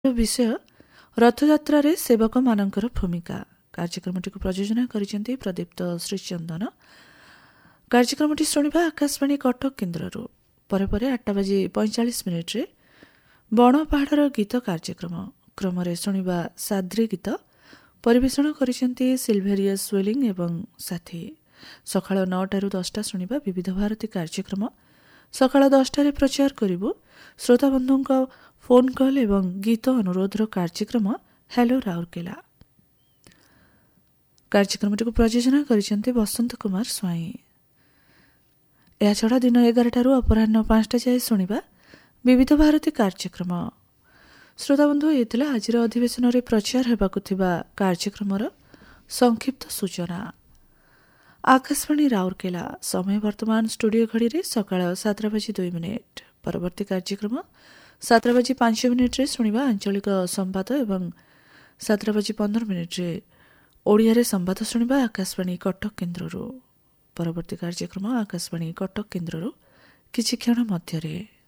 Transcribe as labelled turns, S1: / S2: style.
S1: ବିଷୟ ରଥଯାତ୍ରାରେ ସେବକମାନଙ୍କର ଭୂମିକା। କାର୍ଯ୍ୟକ୍ରମଟିକୁ ପ୍ରଯୋଜନା କରିଛନ୍ତି ପ୍ରଦୀପ୍ତ ଶ୍ରୀଚନ୍ଦନ। କାର୍ଯ୍ୟକ୍ରମଟି ଶୁଣିବା ଆକାଶବାଣୀ କଟକ କେନ୍ଦ୍ରରୁ। ପରେ 8:45 ବଣ ପାହାଡ଼ର ଗୀତ କାର୍ଯ୍ୟକ୍ରମ କ୍ରମରେ ଶୁଣିବା ସାଦ୍ରି ଗୀତ। ପରିବେଷଣ କରିଛନ୍ତି ସିଲଭେରିୟସ୍ ୱେଲିଂ ଏବଂ ସାଥୀ। ସକାଳ 9ଟାରୁ 10ଟା ଶୁଣିବା ବିବିଧ ଭାରତୀ କାର୍ଯ୍ୟକ୍ରମ। ସକାଳ 10ଟାରେ ପ୍ରଚାର କରିବୁ ଶ୍ରୋତାବନ୍ଧୁଙ୍କ ଫୋନ୍ କଲ୍ ଏବଂ ଗୀତ ଅନୁରୋଧର କାର୍ଯ୍ୟକ୍ରମ ହ୍ୟାଲୋ ରାଉରକେଲା। କାର୍ଯ୍ୟକ୍ରମଟିକୁ ପ୍ରଯୋଜନା କରିଛନ୍ତି ବସନ୍ତ କୁମାର ସ୍ୱାଇଁ। ଏହାଛଡ଼ା ଦିନ 11ଟାରୁ ଅପରାହ୍ନ 5ଟା ଯାଏ ଶୁଣିବା ବିବିଧ ଭାରତୀ କାର୍ଯ୍ୟକ୍ରମ। ଶ୍ରୋତାବନ୍ଧୁ, ଏ ଥିଲା ଆଜିର ଅଧିବେଶନରେ ପ୍ରଚାର ହେବାକୁ ଥିବା କାର୍ଯ୍ୟକ୍ରମର ସଂକ୍ଷିପ୍ତ ସୂଚନା। ଆକାଶବାଣୀ ରାଉରକେଲା। ସମୟ ବର୍ତ୍ତମାନ ଷ୍ଟୁଡିଓ ଘଡ଼ିରେ ସକାଳ 7:02। ପରବର୍ତ୍ତୀ କାର୍ଯ୍ୟକ୍ରମ 7:05 ଶୁଣିବା ଆଞ୍ଚଳିକ ସମ୍ବାଦ ଏବଂ 7:15 ଓଡ଼ିଆରେ ସମ୍ବାଦ ଶୁଣିବା ଆକାଶବାଣୀ କଟକ କେନ୍ଦ୍ରରୁ। ପରବର୍ତ୍ତୀ କାର୍ଯ୍ୟକ୍ରମ ଆକାଶବାଣୀ କଟକ କେନ୍ଦ୍ରରୁ କିଛି କ୍ଷଣ ମଧ୍ୟରେ।